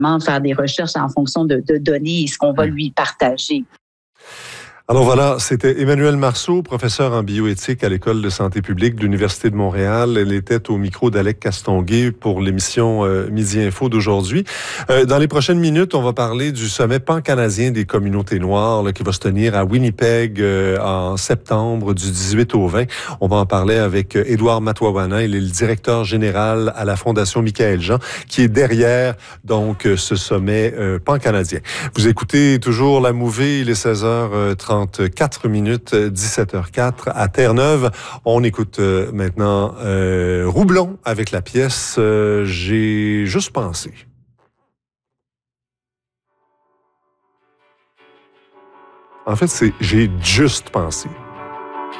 faire des recherches en fonction de données et ce qu'on va lui partager. Alors voilà, c'était Emmanuelle Marceau, professeure en bioéthique à l'École de santé publique de l'Université de Montréal. Elle était au micro d'Alec Castonguay pour l'émission Midi Info d'aujourd'hui. Dans les prochaines minutes, on va parler du sommet pan-canadien des communautés noires là, qui va se tenir à Winnipeg en septembre du 18 au 20. On va en parler avec Édouard Matwawana. Il est le directeur général à la Fondation Michaël Jean qui est derrière donc ce sommet pan-canadien. Vous écoutez toujours La Mouvée, il est 16h30. 4 minutes, 17h04 à Terre-Neuve. On écoute maintenant Roublon avec la pièce J'ai juste pensé. En fait, c'est J'ai juste pensé.